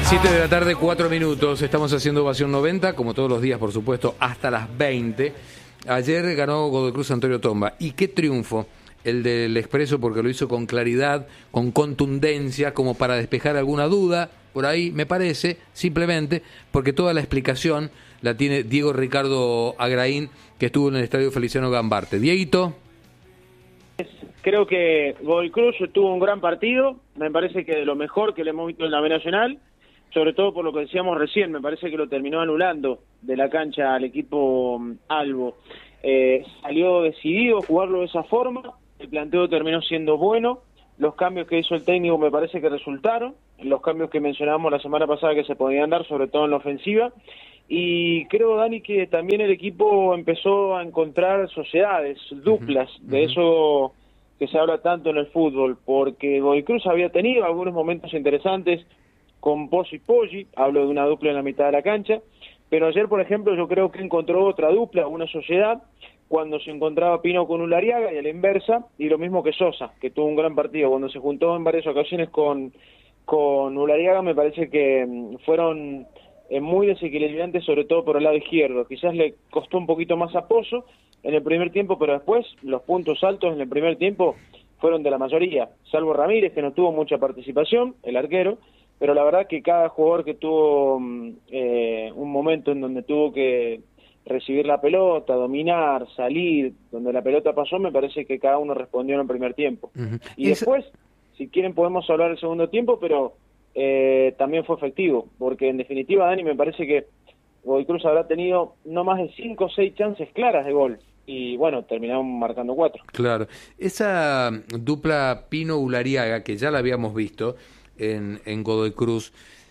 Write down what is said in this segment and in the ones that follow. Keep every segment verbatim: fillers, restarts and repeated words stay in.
siete de la tarde, cuatro minutos. Estamos haciendo Ovación noventa, como todos los días, por supuesto, hasta las veinte. Ayer ganó Godoy Cruz Antonio Tomba. Y qué triunfo el del Expreso, porque lo hizo con claridad, con contundencia, como para despejar alguna duda. Por ahí, me parece, simplemente, porque toda la explicación la tiene Diego Ricardo Agraín, que estuvo en el Estadio Feliciano Gambarte. Dieguito. Creo que Godoy Cruz tuvo un gran partido, me parece que de lo mejor que le hemos visto en la B Nacional, sobre todo por lo que decíamos recién, me parece que lo terminó anulando de la cancha al equipo Albo. Eh, salió decidido jugarlo de esa forma, el planteo terminó siendo bueno, los cambios que hizo el técnico me parece que resultaron, los cambios que mencionábamos la semana pasada que se podían dar, sobre todo en la ofensiva, y creo, Dani, que también el equipo empezó a encontrar sociedades, duplas, uh-huh. de eso que se habla tanto en el fútbol, porque Godoy Cruz había tenido algunos momentos interesantes con Pozo y Poggi, hablo de una dupla en la mitad de la cancha, pero ayer, por ejemplo, yo creo que encontró otra dupla, una sociedad, cuando se encontraba Pino con Ulariaga y a la inversa, y lo mismo que Sosa, que tuvo un gran partido, cuando se juntó en varias ocasiones con, con Ulariaga, me parece que fueron eh, muy desequilibrantes, sobre todo por el lado izquierdo, quizás le costó un poquito más a Pozo en el primer tiempo, pero después los puntos altos en el primer tiempo fueron de la mayoría, salvo Ramírez, que no tuvo mucha participación, el arquero, pero la verdad que cada jugador que tuvo eh, un momento en donde tuvo que recibir la pelota, dominar, salir, donde la pelota pasó, me parece que cada uno respondió en el primer tiempo. Uh-huh. Y es... después, si quieren podemos hablar del segundo tiempo, pero eh, también fue efectivo, porque en definitiva, Dani, me parece que Godoy Cruz habrá tenido no más de cinco o seis chances claras de gol. Y bueno, terminaron marcando cuatro. Claro. Esa dupla Pino-Ulariaga, que ya la habíamos visto en, en Godoy Cruz,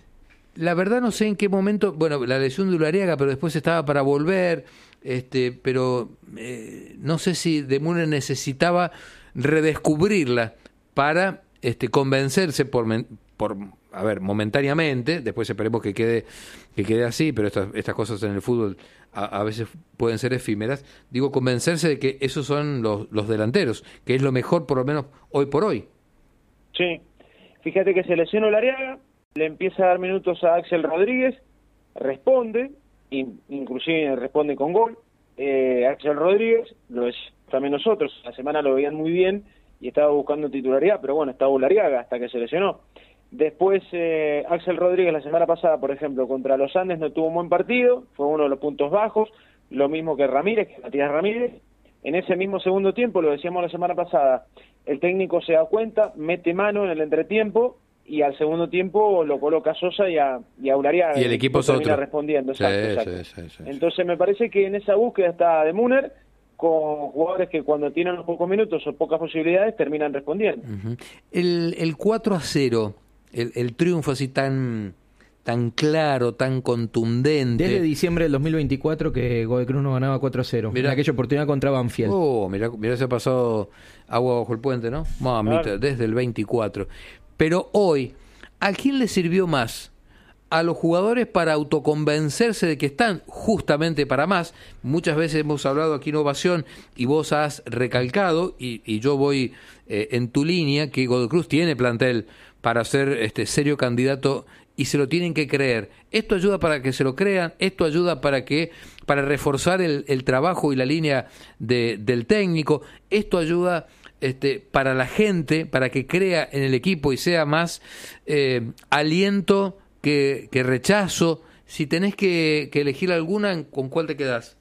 la verdad no sé en qué momento, bueno, la lesión de Ulariaga, pero después estaba para volver, este, pero eh, no sé si De Müller necesitaba redescubrirla para este, convencerse por... por a ver, momentáneamente, después esperemos que quede que quede así, pero estas estas cosas en el fútbol a, a veces pueden ser efímeras, digo, convencerse de que esos son los, los delanteros, que es lo mejor por lo menos hoy por hoy. Sí, fíjate que se lesionó Ulariaga, le empieza a dar minutos a Axel Rodríguez, responde, in, inclusive responde con gol, eh, Axel Rodríguez, lo es también nosotros, la semana lo veían muy bien y estaba buscando titularidad, pero bueno, estaba Ulariaga hasta que se lesionó. Después, eh, Axel Rodríguez la semana pasada, por ejemplo, contra los Andes no tuvo un buen partido, fue uno de los puntos bajos, lo mismo que Ramírez, que Matías Ramírez. En ese mismo segundo tiempo, lo decíamos la semana pasada, el técnico se da cuenta, mete mano en el entretiempo y al segundo tiempo lo coloca a Sosa y a, y a Ulariaga. Y el equipo es otro. Respondiendo, exacto, sí, exacto. Sí, sí, sí, Entonces me parece que en esa búsqueda está De Müller, con jugadores que cuando tienen los pocos minutos o pocas posibilidades terminan respondiendo. Uh-huh. El, el cuatro a cero... El, el triunfo así tan tan claro, tan contundente. Desde diciembre del dos mil veinticuatro que Godoy Cruz no ganaba cuatro a cero. Mirá, en aquella oportunidad contra Banfield. Oh, mirá, mirá, se ha pasado agua bajo el puente, ¿no? Mamita, claro. Desde el veinticuatro. Pero hoy, ¿a quién le sirvió más? A los jugadores para autoconvencerse de que están justamente para más. Muchas veces hemos hablado aquí en Ovación y vos has recalcado, y, y yo voy eh, en tu línea, que Godoy Cruz tiene plantel para ser este serio candidato y se lo tienen que creer. Esto ayuda para que se lo crean, esto ayuda para que para reforzar el, el trabajo y la línea de, del técnico, esto ayuda este, para la gente, para que crea en el equipo y sea más eh, aliento que, que rechazo. Si tenés que, que elegir alguna, ¿con cuál te quedás?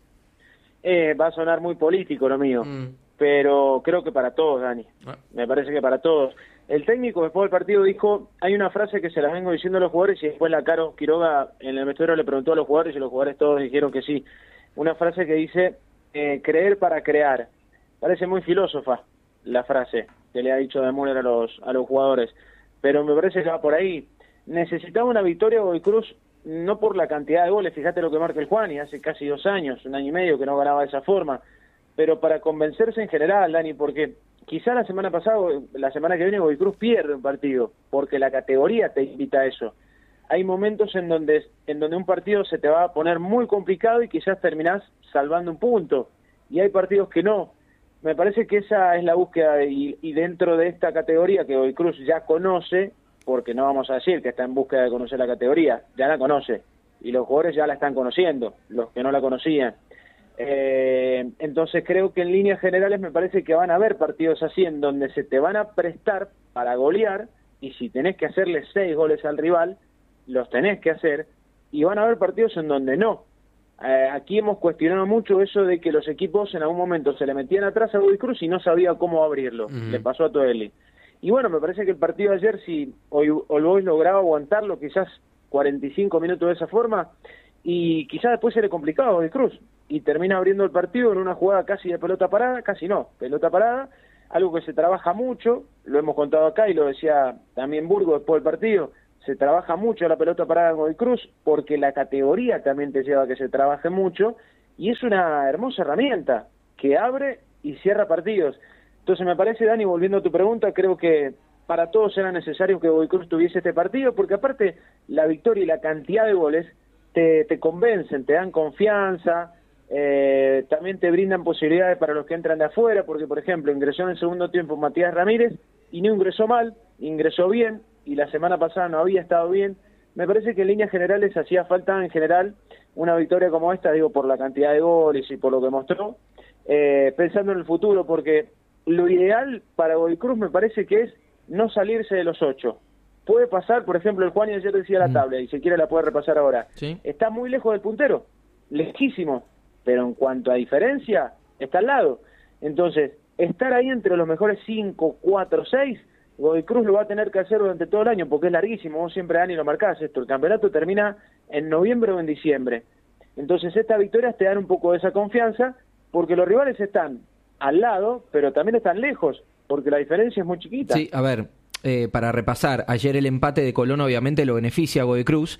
Eh, va a sonar muy político lo mío, mm. pero creo que para todos, Dani. Ah. Me parece que para todos. El técnico después del partido dijo, hay una frase que se la vengo diciendo a los jugadores y después la Caro Quiroga en el vestuario le preguntó a los jugadores y los jugadores todos dijeron que sí. Una frase que dice, eh, creer para crear. Parece muy filósofa la frase que le ha dicho De Müller a los, a los jugadores, pero me parece que va por ahí. Necesitaba una victoria Godoy Cruz, no por la cantidad de goles, fíjate lo que marca el Juani, hace casi dos años, un año y medio que no ganaba de esa forma, pero para convencerse en general, Dani, porque quizá la semana pasada, la semana que viene Godoy Cruz pierde un partido, porque la categoría te invita a eso. Hay momentos en donde en donde un partido se te va a poner muy complicado y quizás terminás salvando un punto, y hay partidos que no. Me parece que esa es la búsqueda, de, y, y dentro de esta categoría que Godoy Cruz ya conoce, porque no vamos a decir que está en búsqueda de conocer la categoría, ya la conoce, y los jugadores ya la están conociendo, los que no la conocían. Eh, entonces creo que en líneas generales me parece que van a haber partidos así, en donde se te van a prestar para golear, y si tenés que hacerle seis goles al rival, los tenés que hacer, y van a haber partidos en donde no. Eh, aquí hemos cuestionado mucho eso de que los equipos en algún momento se le metían atrás a Godoy Cruz y no sabía cómo abrirlo. Uh-huh. Le pasó a Toelli. Y bueno, me parece que el partido de ayer, si All Boys lograba aguantarlo quizás cuarenta y cinco minutos de esa forma, y quizás después se le complicaba a Godoy Cruz, y termina abriendo el partido en una jugada casi de pelota parada, casi no, pelota parada, algo que se trabaja mucho, lo hemos contado acá y lo decía también Burgo después del partido, se trabaja mucho la pelota parada en Godoy Cruz, porque la categoría también te lleva a que se trabaje mucho, y es una hermosa herramienta, que abre y cierra partidos. Entonces me parece, Dani, volviendo a tu pregunta, creo que para todos era necesario que Godoy Cruz tuviese este partido, porque aparte la victoria y la cantidad de goles te, te convencen, te dan confianza, eh, también te brindan posibilidades para los que entran de afuera, porque por ejemplo ingresó en el segundo tiempo Matías Ramírez, y no ingresó mal, ingresó bien, y la semana pasada no había estado bien. Me parece que en líneas generales hacía falta en general una victoria como esta, digo, por la cantidad de goles y por lo que mostró, eh, pensando en el futuro, porque lo ideal para Godoy Cruz me parece que es no salirse de los ocho. Puede pasar, por ejemplo, el Juan y ayer decía la tabla, y si quiere la puede repasar ahora. ¿Sí? Está muy lejos del puntero, lejísimo, pero en cuanto a diferencia, está al lado. Entonces, estar ahí entre los mejores cinco, cuatro, seis, Godoy Cruz lo va a tener que hacer durante todo el año, porque es larguísimo. Vos siempre, Dani, lo marcás esto. El campeonato termina en noviembre o en diciembre. Entonces, estas victorias te dan un poco de esa confianza, porque los rivales están al lado, pero también están lejos, porque la diferencia es muy chiquita. Sí, a ver, eh, para repasar, ayer el empate de Colón obviamente lo beneficia a Godoy Cruz.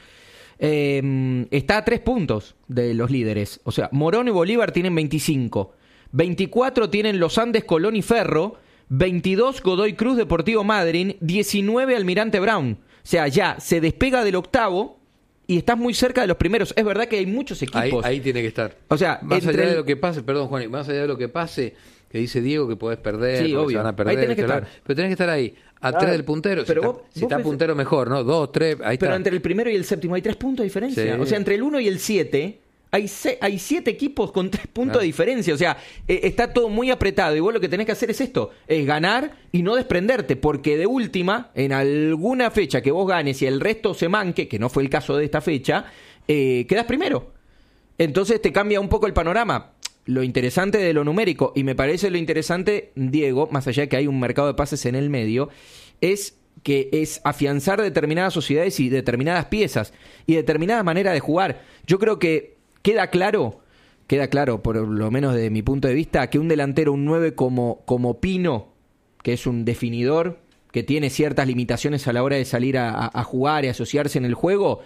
Eh, está a tres puntos de los líderes. O sea, Morón y Bolívar tienen veinticinco. veinticuatro tienen Los Andes, Colón y Ferro. veintidós Godoy Cruz, Deportivo Madryn. diecinueve Almirante Brown. O sea, ya se despega del octavo y estás muy cerca de los primeros. Es verdad que hay muchos equipos. Ahí, ahí tiene que estar. O sea, más allá de lo que pase, perdón, Juan, más allá de lo que pase, que dice Diego que podés perder, sí, obvio. Se van a perder, ahí tenés que estar. Pero tenés que estar ahí, atrás del puntero. Pero si vos, está, si vos está ves... puntero mejor, ¿no? Dos, tres, ahí Pero está. entre el primero y el séptimo hay tres puntos de diferencia. Sí. O sea, entre el uno y el siete hay, se, hay siete equipos con tres puntos ah. de diferencia. O sea, eh, está todo muy apretado. Y vos lo que tenés que hacer es esto, es ganar y no desprenderte. Porque de última, en alguna fecha que vos ganes y el resto se manque, que no fue el caso de esta fecha, eh, quedás primero. Entonces te cambia un poco el panorama. Lo interesante de lo numérico, y me parece lo interesante, Diego, más allá de que hay un mercado de pases en el medio, es que es afianzar determinadas sociedades y determinadas piezas y determinadas maneras de jugar. Yo creo que queda claro, queda claro, por lo menos desde mi punto de vista, que un delantero, un nueve como, como Pino, que es un definidor, que tiene ciertas limitaciones a la hora de salir a, a jugar y asociarse en el juego,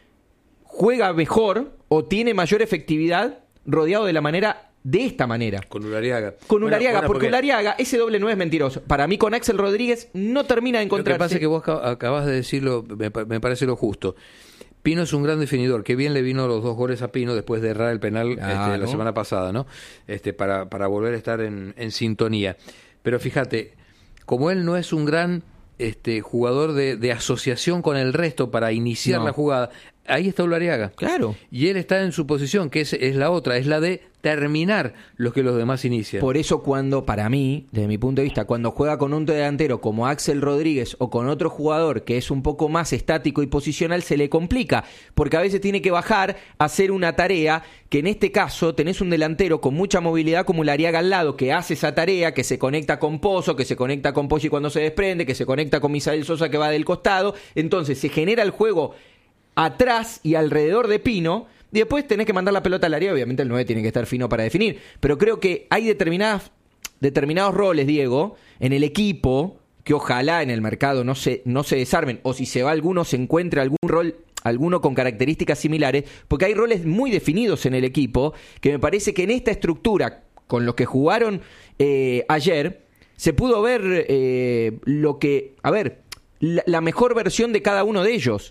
juega mejor o tiene mayor efectividad rodeado de la manera de esta manera. Con Ulariaga. Con Ulariaga, bueno, bueno, porque, porque Ulariaga, ese doble nueve es mentiroso. Para mí con Axel Rodríguez no termina de encontrarse. Lo que pasa es que vos acabas de decirlo, me, me parece lo justo. Pino es un gran definidor, que bien le vino los dos goles a Pino después de errar el penal ah, este, ¿no? la semana pasada, ¿no? Este, para, para volver a estar en, en sintonía. Pero fíjate, como él no es un gran este, jugador de, de asociación con el resto para iniciar no. la jugada, ahí está Ulariaga. Claro. Y él está en su posición, que es, es la otra, es la de terminar lo que los demás inician. Por eso cuando, para mí, desde mi punto de vista, cuando juega con un delantero como Axel Rodríguez o con otro jugador que es un poco más estático y posicional, se le complica, porque a veces tiene que bajar a hacer una tarea, que en este caso tenés un delantero con mucha movilidad como Ulariaga al lado, que hace esa tarea, que se conecta con Pozo, que se conecta con Poggi cuando se desprende, que se conecta con Misael Sosa que va del costado, entonces se genera el juego atrás y alrededor de Pino, y después tenés que mandar la pelota al área. Obviamente el nueve tiene que estar fino para definir, pero creo que hay determinadas, determinados roles, Diego, en el equipo, que ojalá en el mercado no se, no se desarmen, o si se va alguno se encuentre algún rol, alguno con características similares, porque hay roles muy definidos en el equipo, que me parece que en esta estructura, con los que jugaron eh, ayer, se pudo ver eh, lo que, a ver, la, la mejor versión de cada uno de ellos.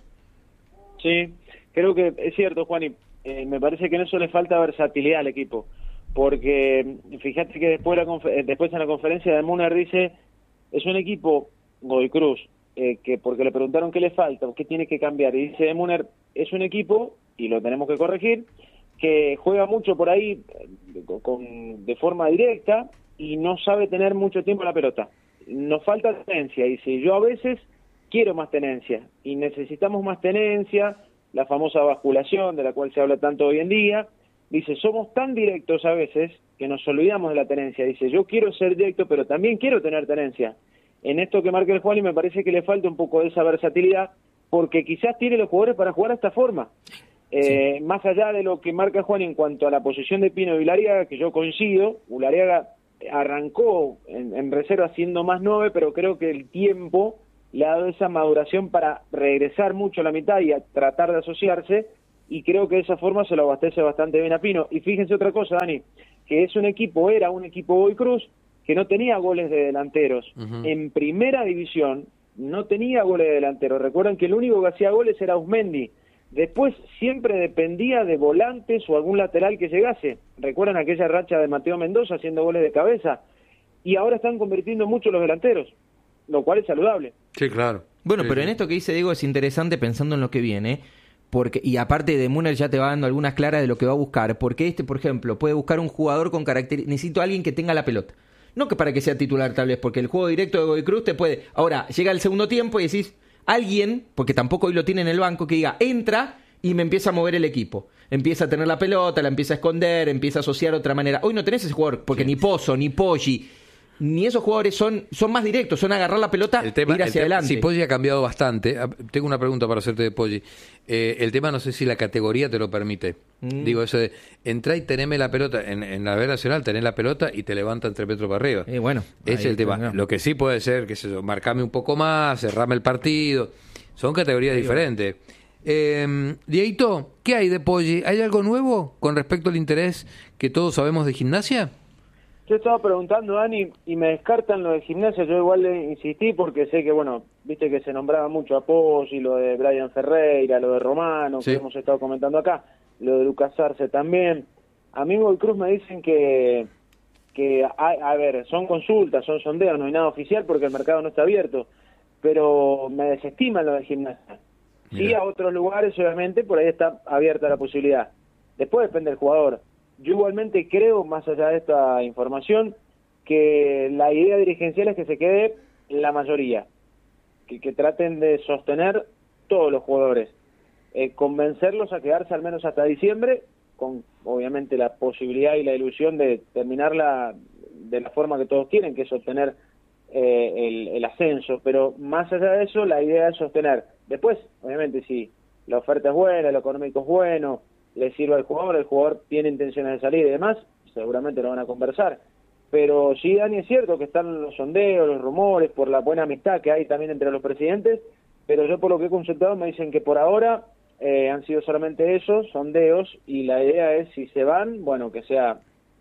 Sí, creo que es cierto, Juan, y eh, me parece que en eso le falta versatilidad al equipo, porque fíjate que después, la confer- después en la conferencia de Muner dice, es un equipo, Godoy Cruz, eh, que porque le preguntaron qué le falta, qué tiene que cambiar, y dice Müller, es un equipo, y lo tenemos que corregir, que juega mucho por ahí con, de forma directa y no sabe tener mucho tiempo la pelota. Nos falta tenencia, dice, yo a veces quiero más tenencia y necesitamos más tenencia, la famosa basculación de la cual se habla tanto hoy en día. Dice, somos tan directos a veces que nos olvidamos de la tenencia. Dice, yo quiero ser directo, pero también quiero tener tenencia. En esto que marca el Juan, y me parece que le falta un poco de esa versatilidad, porque quizás tiene los jugadores para jugar de esta forma. Eh, sí. Más allá de lo que marca Juan en cuanto a la posición de Pino y Vilariaga, que yo coincido, Vilariaga arrancó en, en reserva siendo más nueve, pero creo que el tiempo le ha dado esa maduración para regresar mucho a la mitad y a tratar de asociarse, y creo que de esa forma se lo abastece bastante bien a Pino. Y fíjense otra cosa, Dani, que es un equipo, era un equipo Godoy Cruz, que no tenía goles de delanteros. Uh-huh. En primera división no tenía goles de delanteros. Recuerden que el único que hacía goles era Usmendi. Después siempre dependía de volantes o algún lateral que llegase. Recuerdan aquella racha de Mateo Mendoza haciendo goles de cabeza. Y ahora están convirtiendo mucho los delanteros, lo cual es saludable. Sí, claro. Bueno, sí, pero sí. en esto que dice Diego es interesante pensando en lo que viene, porque y aparte de Müller ya te va dando algunas claras de lo que va a buscar, porque este, por ejemplo, puede buscar un jugador con características, necesito a alguien que tenga la pelota. No que para que sea titular tal vez, porque el juego directo de Godoy Cruz te puede... Ahora, llega el segundo tiempo y decís, alguien, porque tampoco hoy lo tiene en el banco, que diga, entra y me empieza a mover el equipo. Empieza a tener la pelota, la empieza a esconder, empieza a asociar de otra manera. Hoy no tenés ese jugador, porque sí. ni Pozo, ni Poggi, ni esos jugadores son son más directos, son agarrar la pelota e ir hacia adelante. Sí, Poggi ha cambiado bastante. Tengo una pregunta para hacerte de Poggi. Eh, el tema no sé si la categoría te lo permite. Mm. Digo, eso de entrá y teneme la pelota. En, en la B Nacional tenés la pelota y te levantan tres metros para arriba. Y bueno, ese es el tema. No. Lo que sí puede ser, que sé yo, marcame un poco más, cerrame el partido. Son categorías sí, diferentes. Eh, Dieguito, ¿qué hay de Poggi? ¿Hay algo nuevo con respecto al interés que todos sabemos de Gimnasia? Yo estaba preguntando, Dani, y me descartan lo de Gimnasia. Yo igual le insistí porque sé que, bueno, viste que se nombraba mucho a Poggi, lo de Brian Ferreira, lo de Romano, sí. que hemos estado comentando acá, lo de Lucas Arce también. A mí Godoy Cruz me dicen que, que hay, a ver, son consultas, son sondeos, no hay nada oficial porque el mercado no está abierto, pero me desestiman lo de Gimnasia. Sí, a otros lugares, obviamente, por ahí está abierta la posibilidad. Después depende del jugador. Yo igualmente creo, más allá de esta información, que la idea dirigencial es que se quede la mayoría, que, que traten de sostener todos los jugadores, eh, convencerlos a quedarse al menos hasta diciembre, con obviamente la posibilidad y la ilusión de terminarla de la forma que todos quieren, que es obtener eh, el, el ascenso, pero más allá de eso, la idea es sostener. Después, obviamente, si la oferta es buena, lo económico es bueno, le sirve al jugador, el jugador tiene intenciones de salir y demás, seguramente lo van a conversar. Pero sí, Dani, es cierto que están los sondeos, los rumores, por la buena amistad que hay también entre los presidentes, pero yo por lo que he consultado me dicen que por ahora eh, han sido solamente esos sondeos, y la idea es, si se van, bueno, que sea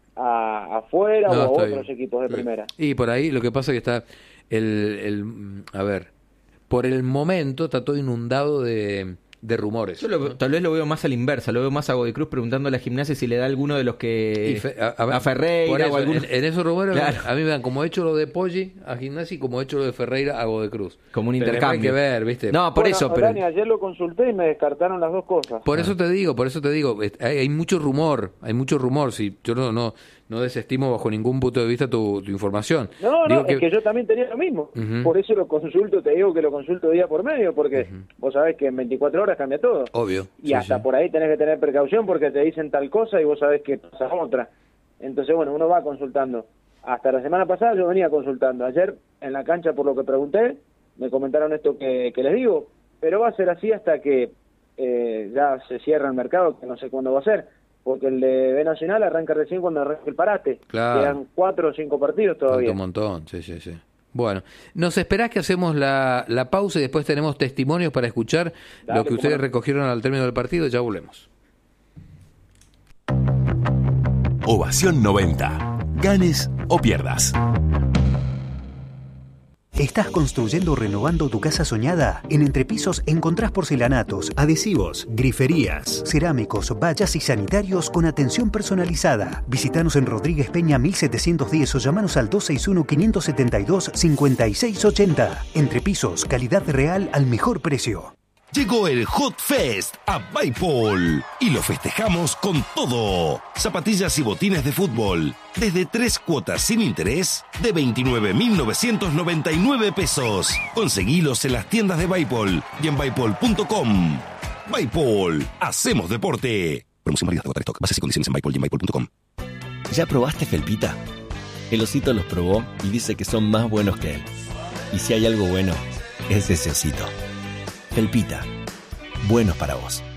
a, afuera no, o a otros bien. equipos de primera. Y por ahí lo que pasa es que está, el, el a ver, por el momento está todo inundado de... de rumores. Yo lo, tal vez lo veo más a la inversa, lo veo más a Godoy Cruz preguntándole a Gimnasia si le da alguno de los que... Fe, a, a, a Ferreira eso, o alguno... En, en esos rumores, claro. a mí me dan como hecho lo de Poggi a Gimnasia y como hecho lo de Ferreira a Godoy Cruz. Como un pero intercambio. Hay que ver, ¿viste? No, por bueno, eso, pero... Dani, ayer lo consulté y me descartaron las dos cosas. Por ah. eso te digo, por eso te digo, hay, hay mucho rumor, hay mucho rumor, si yo no... no no desestimo bajo ningún punto de vista tu, tu información. No, digo no, que... es que yo también tenía lo mismo. Uh-huh. Por eso lo consulto, te digo que lo consulto día por medio, porque uh-huh. vos sabés que en veinticuatro horas cambia todo. Obvio. Y sí, hasta sí. por ahí tenés que tener precaución porque te dicen tal cosa y vos sabés que pasa otra. Entonces, bueno, uno va consultando. Hasta la semana pasada yo venía consultando. Ayer, en la cancha, por lo que pregunté, me comentaron esto que, que les digo, pero va a ser así hasta que eh, ya se cierra el mercado, que no sé cuándo va a ser. Porque el de B Nacional arranca recién cuando arranca el parate. Claro. Quedan cuatro o cinco partidos todavía. Un montón, sí, sí, sí. Bueno, ¿nos esperás que hacemos la, la pausa y después tenemos testimonios para escuchar Dale, lo que ustedes no. recogieron al término del partido? Ya volvemos. Ovación noventa. Ganes o pierdas. ¿Estás construyendo o renovando tu casa soñada? En Entrepisos encontrás porcelanatos, adhesivos, griferías, cerámicos, vallas y sanitarios con atención personalizada. Visítanos en Rodríguez Peña mil setecientos diez o llamanos al dos seis uno, cinco siete dos, cinco seis ocho cero. Entrepisos, calidad real al mejor precio. Llegó el Hot Fest a Bipol y lo festejamos con todo. Zapatillas y botines de fútbol desde tres cuotas sin interés de veintinueve mil novecientos noventa y nueve pesos. Conseguilos en las tiendas de Bipol y en bipol punto com. Bipol, hacemos deporte. Promoción válida hasta agotar stock. Bases y condiciones en Bipol y en bipol punto com. ¿Ya probaste Felpita? El osito los probó y dice que son más buenos que él. Y si hay algo bueno, es ese osito. Felpita, buenos para vos.